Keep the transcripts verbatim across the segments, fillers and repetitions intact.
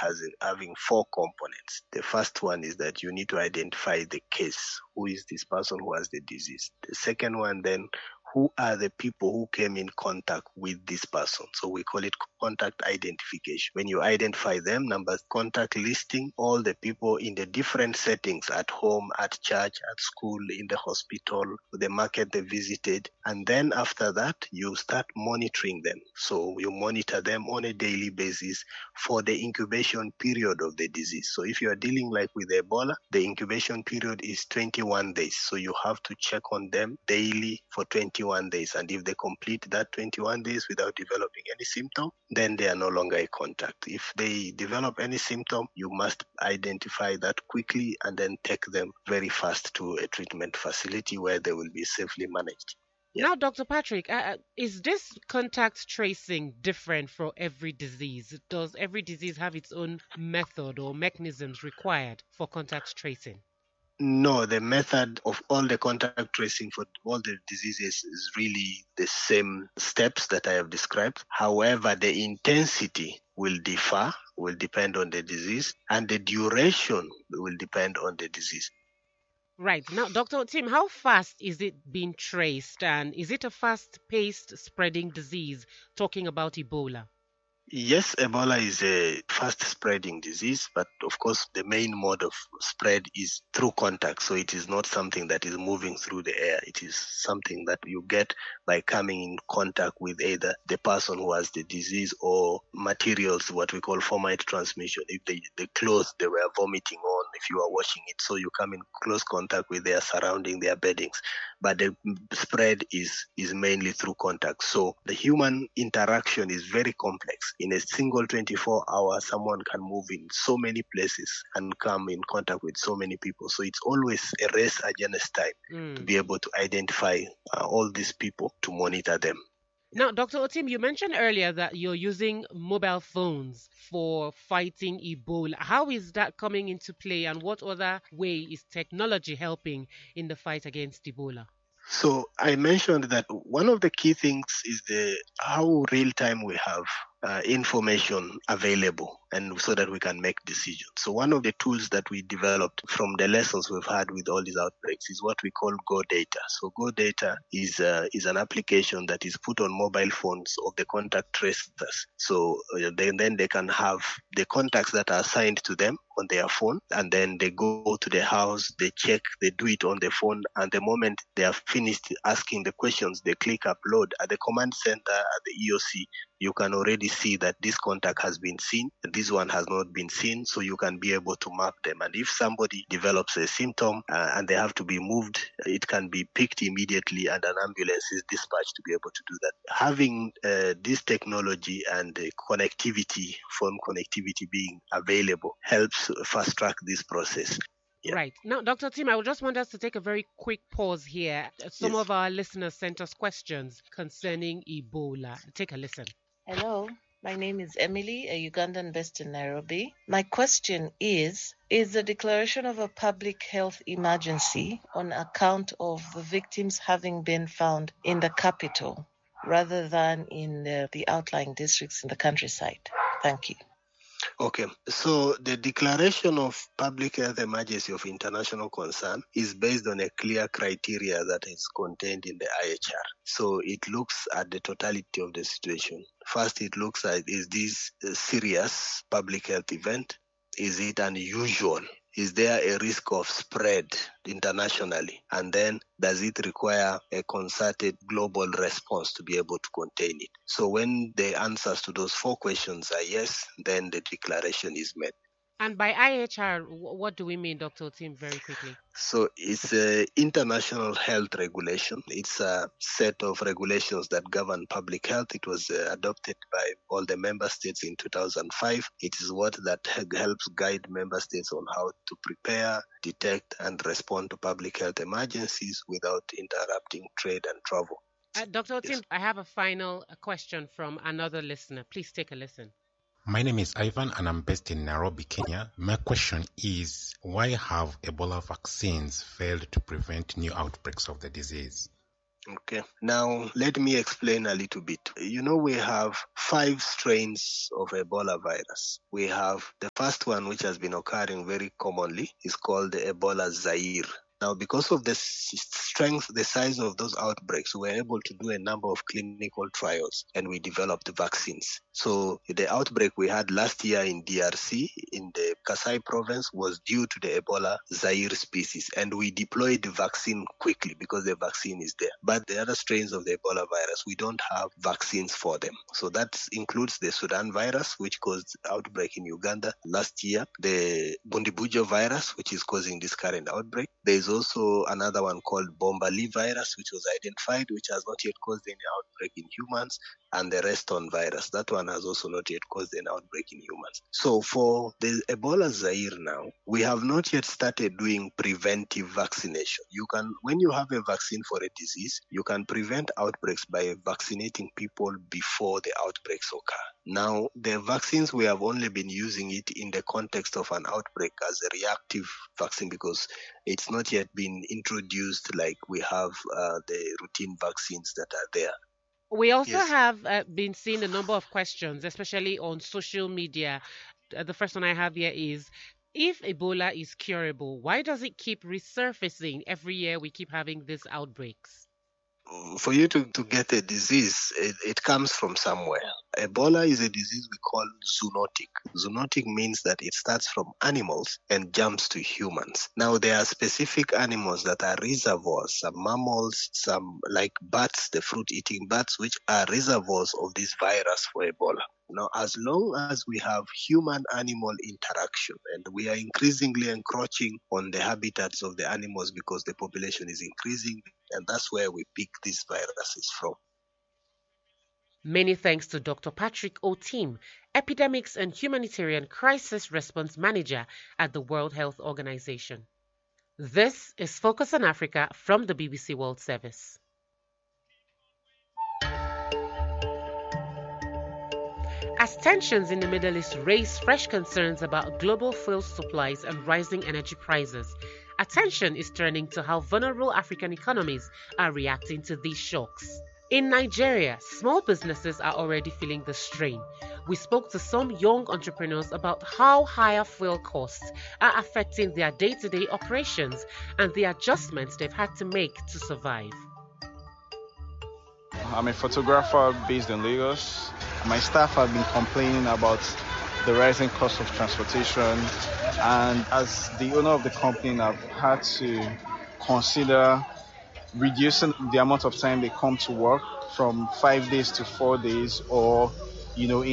has having four components. The first one is that you need to identify the case. Who is this person who has the disease? The second one then, who are the people who came in contact with this person? So we call it contact identification. When you identify them, number contact listing all the people in the different settings, at home, at church, at school, in the hospital, the market they visited. And then after that, you start monitoring them. So you monitor them on a daily basis for the incubation period of the disease. So if you are dealing like with Ebola, the incubation period is twenty-one days. So you have to check on them daily for twenty-one days. And if they complete that twenty-one days without developing any symptom, then they are no longer a contact. If they develop any symptom, you must identify that quickly and then take them very fast to a treatment facility where they will be safely managed. Yeah. Now, Doctor Patrick, uh, is this contact tracing different for every disease? Does every disease have its own method or mechanisms required for contact tracing? No, the method of all the contact tracing for all the diseases is really the same steps that I have described. However, the intensity will differ, will depend on the disease, and the duration will depend on the disease. Right. Now, Doctor Tim, how fast is it being traced, and is it a fast-paced spreading disease, talking about Ebola? Yes, Ebola is a fast-spreading disease, but of course the main mode of spread is through contact. So it is not something that is moving through the air. It is something that you get by coming in contact with either the person who has the disease or materials, what we call fomite transmission. If they, the clothes they were vomiting on, if you are washing it, so you come in close contact with their surrounding, their beddings. But the spread is, is mainly through contact. So the human interaction is very complex. In a single twenty-four hours, someone can move in so many places and come in contact with so many people. So it's always a race against time mm. to be able to identify uh, all these people, to monitor them. Now, Doctor Otim, you mentioned earlier that you're using mobile phones for fighting Ebola. How is that coming into play, and what other way is technology helping in the fight against Ebola? So I mentioned that one of the key things is the how real time we have uh, information available, and so that we can make decisions. So one of the tools that we developed from the lessons we've had with all these outbreaks is what we call Go Data. So Go Data is uh, is an application that is put on mobile phones of the contact tracers. So uh, they, then they can have the contacts that are assigned to them on their phone, and then they go to the house, they check, they do it on the phone, and the moment they have finished asking the questions, they click upload. At the command center, at the E O C, you can already see that this contact has been seen, this one has not been seen, so you can be able to map them. And if somebody develops a symptom uh, and they have to be moved, it can be picked immediately and an ambulance is dispatched to be able to do that. Having uh, this technology and uh, connectivity, phone connectivity being available, helps fast track this process. Yeah. Right. Now, Doctor Tim, I would just want us to take a very quick pause here. Some yes. of our listeners sent us questions concerning Ebola. Take a listen. Hello, my name is Emily, a Ugandan based in Nairobi. My question is, is the declaration of a public health emergency on account of the victims having been found in the capital rather than in the, the outlying districts in the countryside? Thank you. Okay, so the declaration of public health emergency of international concern is based on a clear criteria that is contained in the I H R. So it looks at the totality of the situation. First, it looks at, is this a serious public health event? Is it unusual? Is there a risk of spread internationally? And then does it require a concerted global response to be able to contain it? So when the answers to those four questions are yes, then the declaration is made. And by I H R, what do we mean, Doctor Tim, very quickly? So it's an international health regulation. It's a set of regulations that govern public health. It was uh, adopted by all the member states in two thousand five. It is what that helps guide member states on how to prepare, detect, and respond to public health emergencies without interrupting trade and travel. Uh, Doctor Tim, yes. I have a final question from another listener. Please take a listen. My name is Ivan and I'm based in Nairobi, Kenya. My question is, why have Ebola vaccines failed to prevent new outbreaks of the disease? Okay. Now, let me explain a little bit. You know, we have five strains of Ebola virus. We have the first one, which has been occurring very commonly, is called the Ebola Zaire. Now, because of the strength, the size of those outbreaks, we were able to do a number of clinical trials and we developed vaccines. So the outbreak we had last year in D R C, in the Kasai province, was due to the Ebola Zaire species. And we deployed the vaccine quickly because the vaccine is there. But the other strains of the Ebola virus, we don't have vaccines for them. So that includes the Sudan virus, which caused outbreak in Uganda last year, the Bundibujo virus, which is causing this current outbreak. There is also another one called Bombali virus, which was identified, which has not yet caused any outbreak in humans, and the Reston virus. That one has also not yet caused an outbreak in humans. So for the Ebola Zaire now, we have not yet started doing preventive vaccination. You can, when you have a vaccine for a disease, you can prevent outbreaks by vaccinating people before the outbreaks occur. Now, the vaccines, we have only been using it in the context of an outbreak as a reactive vaccine because it's not yet been introduced like we have uh, the routine vaccines that are there. We also Yes. have uh, been seeing a number of questions, especially on social media. Uh, The first one I have here is, if Ebola is curable, why does it keep resurfacing every year? We keep having these outbreaks. For you to, to get a disease, it, it comes from somewhere. Ebola is a disease we call zoonotic. Zoonotic means that it starts from animals and jumps to humans. Now, there are specific animals that are reservoirs, some mammals, some like bats, the fruit-eating bats, which are reservoirs of this virus for Ebola. Now, as long as we have human-animal interaction, and we are increasingly encroaching on the habitats of the animals because the population is increasing, and that's where we pick these viruses from. Many thanks to Doctor Patrick Otim, Epidemics and Humanitarian Crisis Response Manager at the World Health Organization. This is Focus on Africa from the B B C World Service. As tensions in the Middle East raise fresh concerns about global fuel supplies and rising energy prices, attention is turning to how vulnerable African economies are reacting to these shocks. In Nigeria, small businesses are already feeling the strain. We spoke to some young entrepreneurs about how higher fuel costs are affecting their day-to-day operations and the adjustments they've had to make to survive. I'm a photographer based in Lagos. My staff have been complaining about the rising cost of transportation, and as the owner of the company, I've had to consider reducing the amount of time they come to work from five days to four days, or, you know,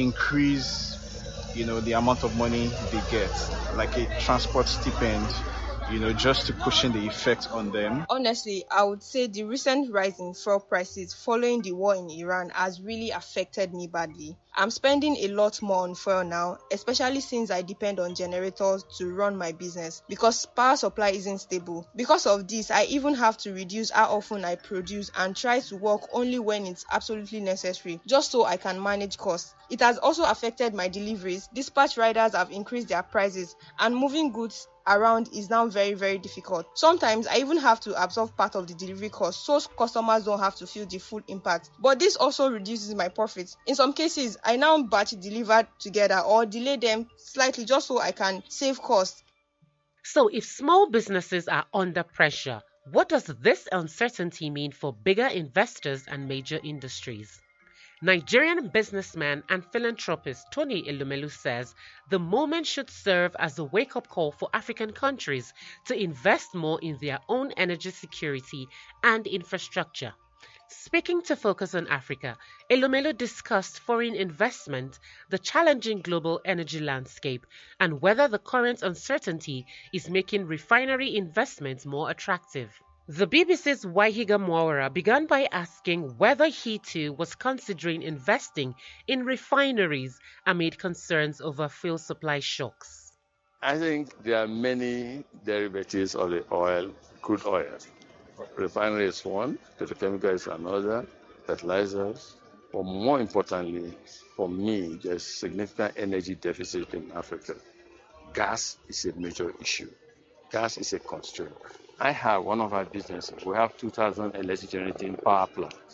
increase, you know, the amount of money they get, like a transport stipend, you know, just to cushion the effect on them. Honestly, I would say the recent rise in fuel prices following the war in Iran has really affected me badly. I'm spending a lot more on fuel now, especially since I depend on generators to run my business because power supply isn't stable. Because of this, I even have to reduce how often I produce and try to work only when it's absolutely necessary, just so I can manage costs. It has also affected my deliveries. Dispatch riders have increased their prices, and moving goods around is now very very difficult. Sometimes I even have to absorb part of the delivery cost so customers don't have to feel the full impact, but this also reduces my profits. In some cases, I now batch deliver together or delay them slightly just so I can save costs. So if small businesses are under pressure, what does this uncertainty mean for bigger investors and major industries? Nigerian businessman and philanthropist Tony Elumelu says the moment should serve as a wake-up call for African countries to invest more in their own energy security and infrastructure. Speaking to Focus on Africa, Elumelu discussed foreign investment, the challenging global energy landscape, and whether the current uncertainty is making refinery investments more attractive. The B B C's Waihiga Mwawara began by asking whether he too was considering investing in refineries amid concerns over fuel supply shocks. I think there are many derivatives of the oil, crude oil. Refinery is one, petrochemical is another, fertilizers. But more importantly, for me, there's significant energy deficit in Africa. Gas is a major issue. Gas is a constraint. I have one of our businesses. We have two thousand electric generating power plants,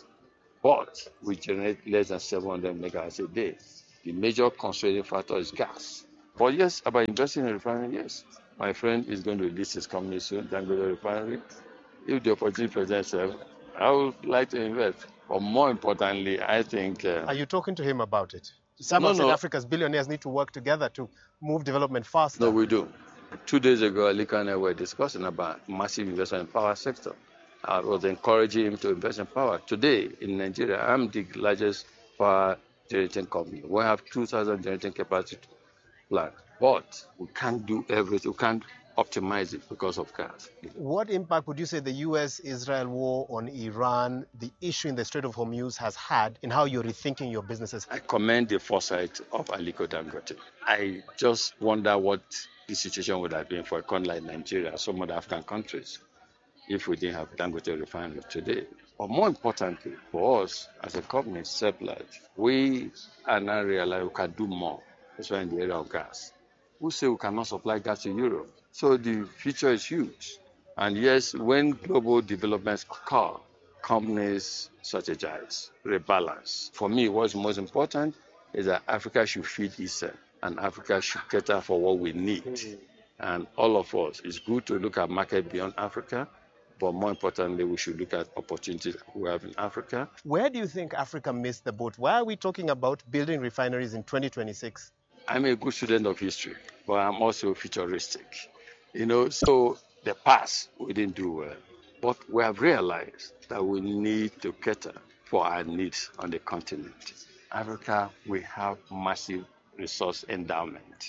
but we generate less than seven hundred megawatts a day. The major constraining factor is gas. But yes, about investing in a refinery, yes. My friend is going to list his company soon, Dangote Refinery. If the opportunity presents itself, I would like to invest. But more importantly, I think... Uh, Are you talking to him about it? Some no, of South no. Africa's billionaires need to work together to move development faster. No, we do. Two days ago, Aliko and I were discussing about massive investment in the power sector. I was encouraging him to invest in power. Today, in Nigeria, I'm the largest power generating company. We have two thousand generating capacity plant. But we can't do everything. We can't optimize it because of gas. What impact would you say the U S Israel war on Iran, the issue in the Strait of Hormuz has had in how you're rethinking your businesses? I commend the foresight of Aliko Dangote. I just wonder what the situation would have been for a country like Nigeria and some other African countries if we didn't have Dangote Refinery today. But more importantly, for us as a company, Seplat, we are now realizing we can do more, especially in the area of gas. Who say we cannot supply gas to Europe? So the future is huge. And yes, when global developments occur, companies strategize, rebalance. For me, what's most important is that Africa should feed itself and Africa should cater for what we need. Mm-hmm. And all of us, it's good to look at market beyond Africa, but more importantly, we should look at opportunities we have in Africa. Where do you think Africa missed the boat? Why are we talking about building refineries in twenty twenty-six? I'm a good student of history, but I'm also futuristic. You know, so the past we didn't do well, but we have realized that we need to cater for our needs on the continent. Africa, we have massive resource endowment,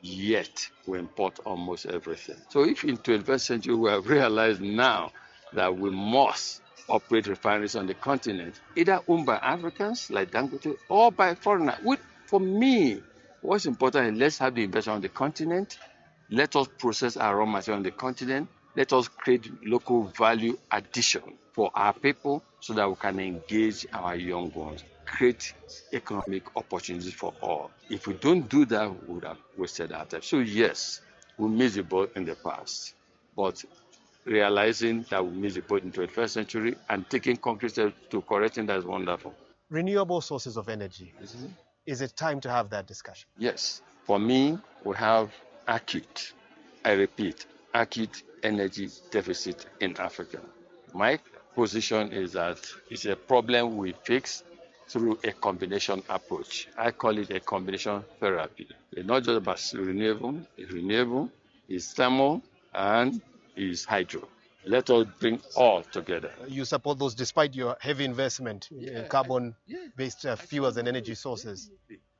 yet we import almost everything. So if in twenty-first century we have realized now that we must operate refineries on the continent, either owned by Africans like Dangote or by foreigners. For me, what's important is let's have the investment on the continent. Let us process our raw material on the continent. Let us create local value addition for our people so that we can engage our young ones, create economic opportunities for all. If we don't do that, we would have wasted our time. So yes, we missed the boat in the past, but realizing that we missed the boat in the twenty-first century and taking concrete steps to correcting that is wonderful. Renewable sources of energy. Mm-hmm. Is it time to have that discussion? Yes. For me, we have acute, I repeat, acute energy deficit in Africa. My position is that it's a problem we fix through a combination approach. I call it a combination therapy. It's not just about renewable, it's renewable, it's thermal, and it's hydro. Let us bring all together. You support those despite your heavy investment in yeah, carbon-based uh, fuels and energy sources?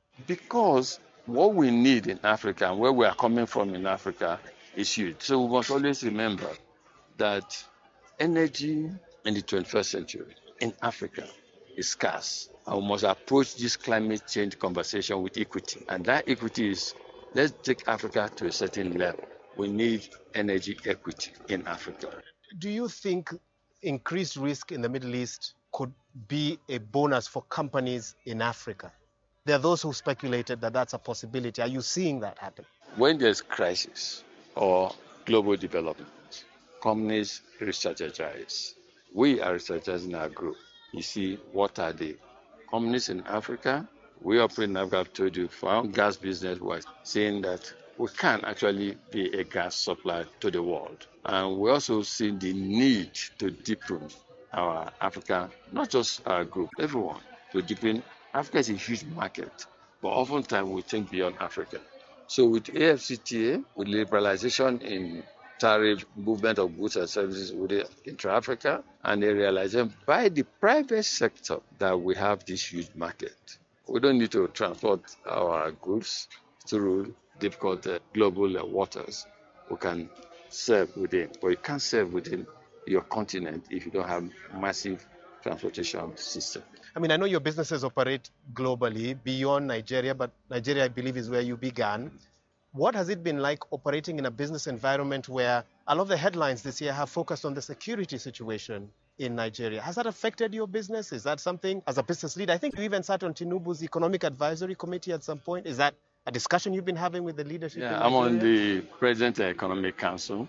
Because what we need in Africa and where we are coming from in Africa is huge. So we must always remember that energy in the twenty-first century in Africa is scarce. And we must approach this climate change conversation with equity. And that equity is, let's take Africa to a certain level. We need energy equity in Africa. Do you think increased risk in the Middle East could be a bonus for companies in Africa? There are those who speculated that that's a possibility. Are you seeing that happen? When there's crisis or global development, companies re-strategize. We are strategizing our group. You see, what are they? Companies in Africa, we operate in Africa, I've told you, for our gas business, we're saying that we can actually be a gas supplier to the world. And we also see the need to deepen our Africa, not just our group, everyone, to deepen. Africa is a huge market, but oftentimes we think beyond Africa. So with A F C T A, with liberalization in tariff movement of goods and services with the intra-Africa, and the realization by the private sector that we have this huge market. We don't need to transport our goods through difficult uh, global uh, waters. We can serve within, but you can't serve within your continent if you don't have massive transportation system. I mean, I know your businesses operate globally beyond Nigeria, but Nigeria, I believe, is where you began. What has it been like operating in a business environment where a lot of the headlines this year have focused on the security situation in Nigeria? Has that affected your business? Is that something, as a business leader, I think you even sat on Tinubu's Economic Advisory Committee at some point. Is that a discussion you've been having with the leadership? Yeah, I'm on the President Economic Council.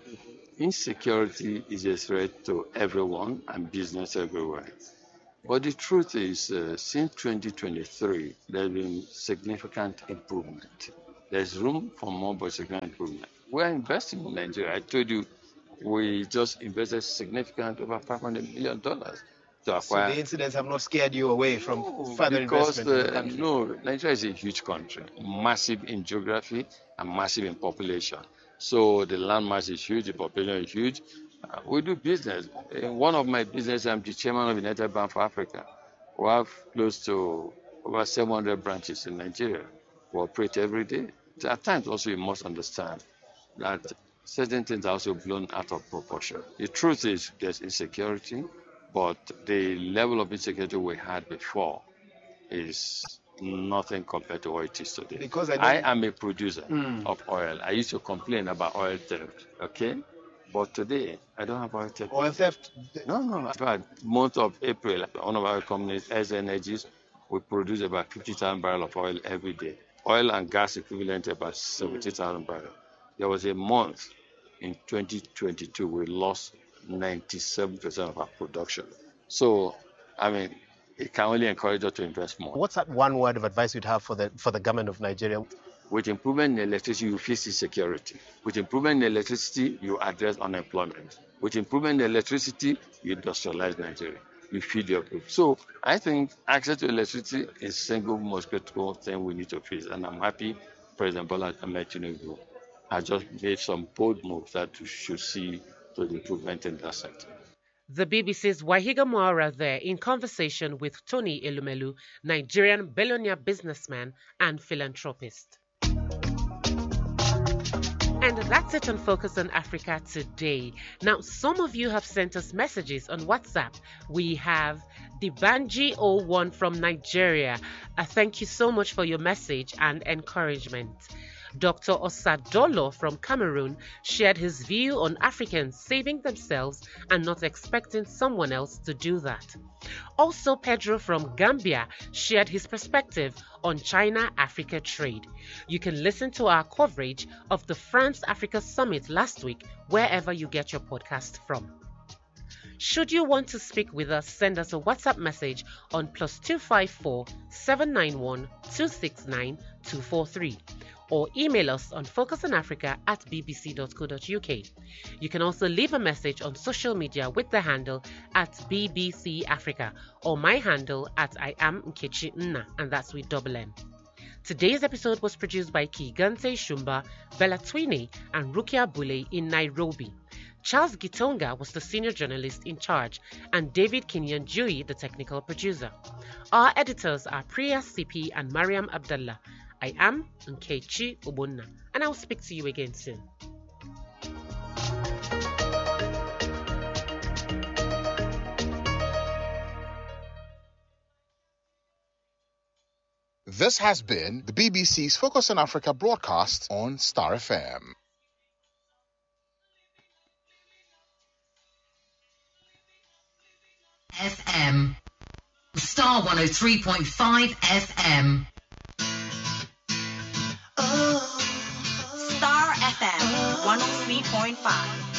insecurity is a threat to everyone and business everywhere. But the truth is, uh, since twenty twenty-three, there's been significant improvement. There's room for more, but significant improvement. We're investing in Nigeria. I told you, we just invested significant over five hundred million dollars to acquire. So the incidents have not scared you away from no, further because investment in the uh, country? no, Nigeria is a huge country, massive in geography and massive in population. So the land mass is huge, the population is huge. Uh, we do business. In one of my businesses, I'm the chairman of United Bank for Africa. We have close to over seven hundred branches in Nigeria. We operate every day. At times, also, you must understand that certain things are also blown out of proportion. The truth is there's insecurity, but the level of insecurity we had before is nothing compared to what it is today. Because I, I am a producer mm. of oil. I used to complain about oil theft, okay? But today, I don't have oil theft. Oil theft? No, no. In fact, month of April, one of our companies, S Energies, we produce about fifty thousand barrels of oil every day. Oil and gas equivalent about seventy thousand barrels. There was a month in twenty twenty-two, we lost ninety-seven percent of our production. So, I mean, it can only encourage us to invest more. What's that one word of advice you'd have for the for the government of Nigeria? With improvement in electricity, you face insecurity. With improvement in electricity, you address unemployment. With improvement in electricity, you industrialize Nigeria. You feed your people. So I think access to electricity is the single most critical thing we need to face. And I'm happy President Bola Ahmed Tinubu has just made some bold moves that we should see to the improvement in that sector. The B B C's Wahiga Moara there in conversation with Tony Elumelu, Nigerian billionaire businessman and philanthropist. And that's it on Focus on Africa today. Now, some of you have sent us messages on WhatsApp. We have Dibanji oh one from Nigeria. Uh, thank you so much for your message and encouragement. Doctor Osadolo from Cameroon shared his view on Africans saving themselves and not expecting someone else to do that. Also, Pedro from Gambia shared his perspective on China-Africa trade. You can listen to our coverage of the France-Africa Summit last week wherever you get your podcast from. Should you want to speak with us, send us a WhatsApp message on plus two five four, seven nine one, two six nine, two four three or email us on focusonafrica at b b c dot co dot u k. You can also leave a message on social media with the handle at B B C Africa or my handle at I am Nkechi Nna, and that's with double N. Today's episode was produced by Kigante Shumba, Bella Twine and Rukia Bule in Nairobi. Charles Gitonga was the senior journalist in charge and David Kinyan-Jui the technical producer. Our editors are Priya Sipi and Mariam Abdallah. I am Nkechi Ubunna, and I'll speak to you again soon. This has been the B B C's Focus on Africa broadcast on Star F M. F M. Star one oh three point five F M. Star F M one oh three point five.